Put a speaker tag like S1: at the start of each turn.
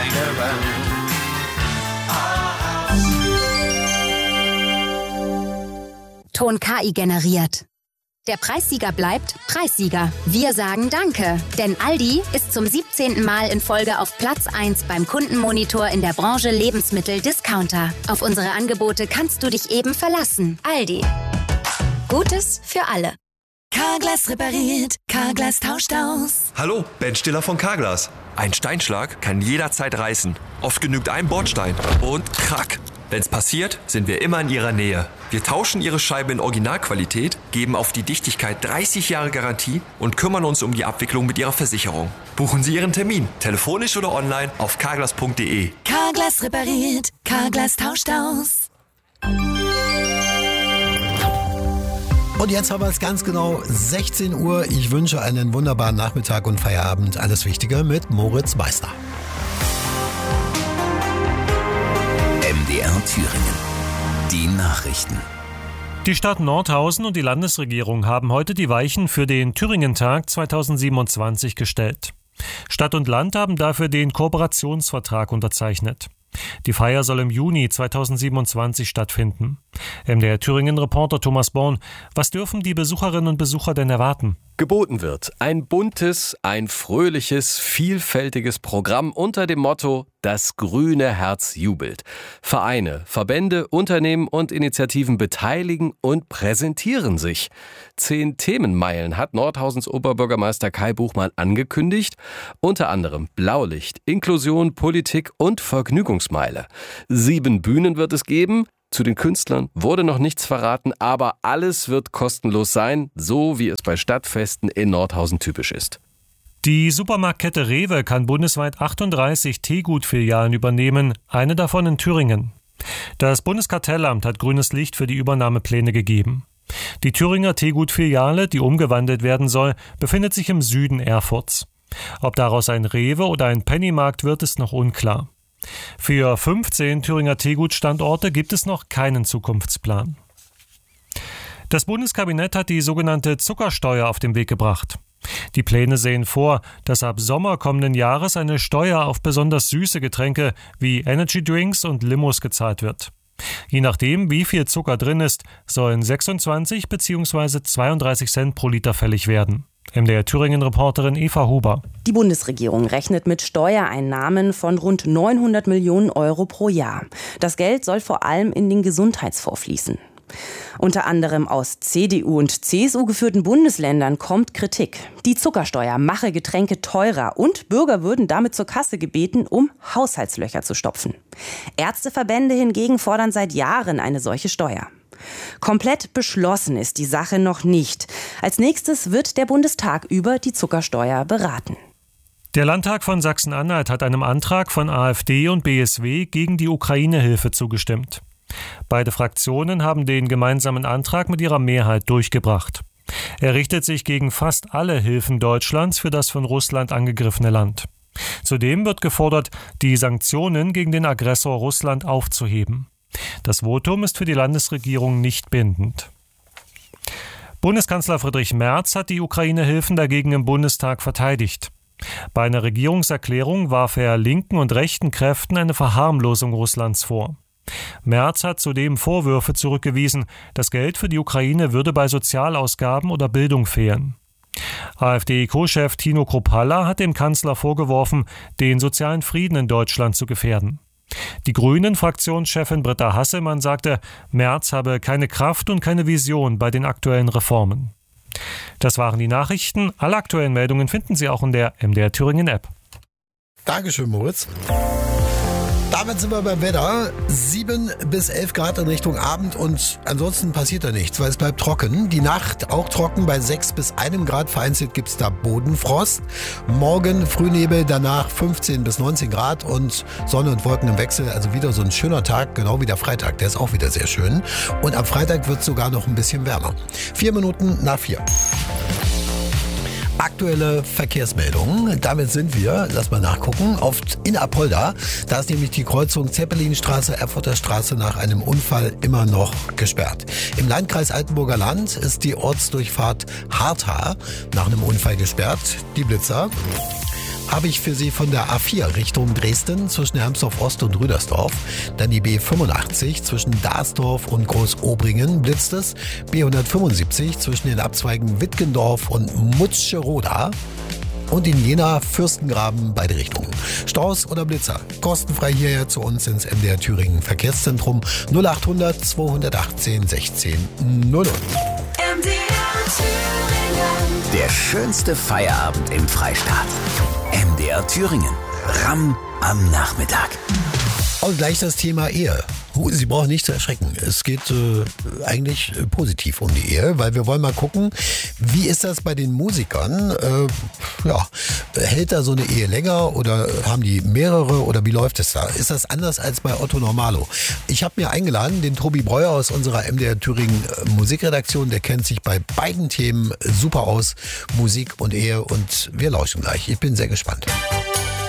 S1: hang around.
S2: Ton KI generiert. Der Preissieger bleibt Preissieger. Wir sagen Danke, denn Aldi ist zum 17. Mal in Folge auf Platz 1 beim Kundenmonitor in der Branche Lebensmittel-Discounter. Auf unsere Angebote kannst du dich eben verlassen. Aldi. Gutes für alle.
S3: Carglass repariert, Carglass tauscht aus.
S4: Hallo, Ben Stiller von Carglass. Ein Steinschlag kann jederzeit reißen. Oft genügt ein Bordstein und krack. Wenn's passiert, sind wir immer in Ihrer Nähe. Wir tauschen Ihre Scheibe in Originalqualität, geben auf die Dichtigkeit 30 Jahre Garantie und kümmern uns um die Abwicklung mit Ihrer Versicherung. Buchen Sie Ihren Termin, telefonisch oder online auf carglass.de.
S3: Carglass repariert, Carglass tauscht aus.
S5: Und jetzt haben wir es ganz genau 16 Uhr. Ich wünsche einen wunderbaren Nachmittag und Feierabend. Alles Wichtige mit Moritz Meister.
S6: MDR Thüringen. Die Nachrichten.
S7: Die Stadt Nordhausen und die Landesregierung haben heute die Weichen für den Thüringen-Tag 2027 gestellt. Stadt und Land haben dafür den Kooperationsvertrag unterzeichnet. Die Feier soll im Juni 2027 stattfinden. MDR Thüringen-Reporter Thomas Born, was dürfen die Besucherinnen und Besucher denn erwarten?
S8: Geboten wird ein buntes, ein fröhliches, vielfältiges Programm unter dem Motto »Das grüne Herz jubelt«. Vereine, Verbände, Unternehmen und Initiativen beteiligen und präsentieren sich. 10 Themenmeilen hat Nordhausens Oberbürgermeister Kai Buchmann angekündigt. Unter anderem Blaulicht, Inklusion, Politik und Vergnügungsmeile. 7 Bühnen wird es geben. Zu den Künstlern wurde noch nichts verraten, aber alles wird kostenlos sein, so wie es bei Stadtfesten in Nordhausen typisch ist.
S7: Die Supermarktkette Rewe kann bundesweit 38 Teegut-Filialen übernehmen, eine davon in Thüringen. Das Bundeskartellamt hat grünes Licht für die Übernahmepläne gegeben. Die Thüringer Teegut-Filiale, die umgewandelt werden soll, befindet sich im Süden Erfurts. Ob daraus ein Rewe oder ein Pennymarkt wird, ist noch unklar. Für 15 Thüringer Teegut-Standorte gibt es noch keinen Zukunftsplan. Das Bundeskabinett hat die sogenannte Zuckersteuer auf den Weg gebracht. Die Pläne sehen vor, dass ab Sommer kommenden Jahres eine Steuer auf besonders süße Getränke wie Energydrinks und Limos gezahlt wird. Je nachdem, wie viel Zucker drin ist, sollen 26 bzw. 32 Cent pro Liter fällig werden. MDR Thüringen-Reporterin Eva Huber.
S9: Die Bundesregierung rechnet mit Steuereinnahmen von rund 900 Millionen Euro pro Jahr. Das Geld soll vor allem in den Gesundheitsfonds fließen. Unter anderem aus CDU und CSU geführten Bundesländern kommt Kritik. Die Zuckersteuer mache Getränke teurer und Bürger würden damit zur Kasse gebeten, um Haushaltslöcher zu stopfen. Ärzteverbände hingegen fordern seit Jahren eine solche Steuer. Komplett beschlossen ist die Sache noch nicht. Als nächstes wird der Bundestag über die Zuckersteuer beraten.
S7: Der Landtag von Sachsen-Anhalt hat einem Antrag von AfD und BSW gegen die Ukraine-Hilfe zugestimmt. Beide Fraktionen haben den gemeinsamen Antrag mit ihrer Mehrheit durchgebracht. Er richtet sich gegen fast alle Hilfen Deutschlands für das von Russland angegriffene Land. Zudem wird gefordert, die Sanktionen gegen den Aggressor Russland aufzuheben. Das Votum ist für die Landesregierung nicht bindend. Bundeskanzler Friedrich Merz hat die Ukraine-Hilfen dagegen im Bundestag verteidigt. Bei einer Regierungserklärung warf er linken und rechten Kräften eine Verharmlosung Russlands vor. Merz hat zudem Vorwürfe zurückgewiesen, das Geld für die Ukraine würde bei Sozialausgaben oder Bildung fehlen. AfD-Co-Chef Tino Kruppalla hat dem Kanzler vorgeworfen, den sozialen Frieden in Deutschland zu gefährden. Die Grünen-Fraktionschefin Britta Hasselmann sagte, Merz habe keine Kraft und keine Vision bei den aktuellen Reformen. Das waren die Nachrichten. Alle aktuellen Meldungen finden Sie auch in der MDR Thüringen App.
S5: Dankeschön, Moritz. Damit sind wir beim Wetter. 7 bis 11 Grad in Richtung Abend und ansonsten passiert da nichts, weil es bleibt trocken. Die Nacht auch trocken bei 6 bis 1 Grad. Vereinzelt gibt es da Bodenfrost. Morgen Frühnebel, danach 15 bis 19 Grad und Sonne und Wolken im Wechsel. Also wieder so ein schöner Tag, genau wie der Freitag. Der ist auch wieder sehr schön. Und am Freitag wird es sogar noch ein bisschen wärmer. 4 Minuten nach 4. Aktuelle Verkehrsmeldungen. Damit sind wir, lass mal nachgucken, in Apolda. Da ist nämlich die Kreuzung Zeppelinstraße, Erfurter Straße nach einem Unfall immer noch gesperrt. Im Landkreis Altenburger Land ist die Ortsdurchfahrt Hartha nach einem Unfall gesperrt. Die Blitzer. habe ich für Sie von der A4 Richtung Dresden zwischen Hermsdorf Ost und Rüdersdorf. Dann die B85 zwischen Darsdorf und Großobringen blitzt es. B175 zwischen den Abzweigen Wittgendorf und Mutscheroda. Und in Jena Fürstengraben beide Richtungen. Staus oder Blitzer? Kostenfrei hierher zu uns ins MDR Thüringen Verkehrszentrum 0800 218 16 00.
S3: MDR Thüringen.
S6: Der schönste Feierabend im Freistaat. MDR Thüringen. Ram am Nachmittag.
S5: Und gleich das Thema Ehe. Sie brauchen nicht zu erschrecken. Es geht eigentlich positiv um die Ehe, weil wir wollen mal gucken, wie ist das bei den Musikern? Hält da so eine Ehe länger oder haben die mehrere oder wie läuft es da? Ist das anders als bei Otto Normalo? Ich habe mir eingeladen, den Tobi Breuer aus unserer MDR Thüringen Musikredaktion, der kennt sich bei beiden Themen super aus, Musik und Ehe, und wir lauschen gleich. Ich bin sehr gespannt.